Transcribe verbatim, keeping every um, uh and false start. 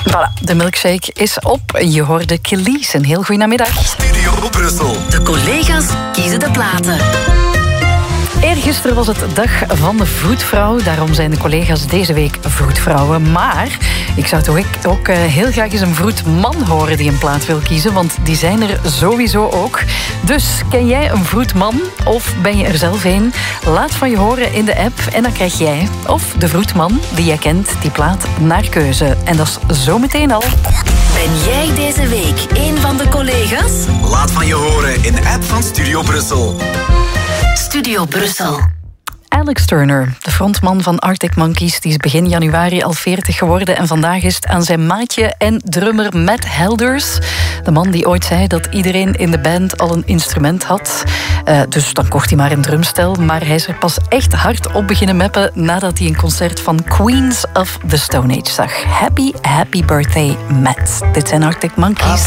Voilà, de milkshake is op. Je hoorde Kelis. Een heel goede namiddag. Studio Brussel. De collega's kiezen de platen. Eergisteren was het dag van de vroedvrouw. Daarom zijn de collega's deze week vroedvrouwen. Maar ik zou toch ook heel graag eens een vroedman horen die een plaat wil kiezen. Want die zijn er sowieso ook. Dus ken jij een vroedman of ben je er zelf een? Laat van je horen in de app. En dan krijg jij of de vroedman die jij kent die plaat naar keuze. En dat is zometeen al. Ben jij deze week een van de collega's? Laat van je horen in de app van Studio Brussel. Studio Brussel. Alex Turner, de frontman van Arctic Monkeys, die is begin januari al veertig geworden. En vandaag is het aan zijn maatje en drummer Matt Helders. De man die ooit zei dat iedereen in de band al een instrument had. Uh, dus dan kocht hij maar een drumstel. Maar hij is er pas echt hard op beginnen meppen nadat hij een concert van Queens of the Stone Age zag. Happy, happy birthday, Matt. Dit zijn Arctic Monkeys.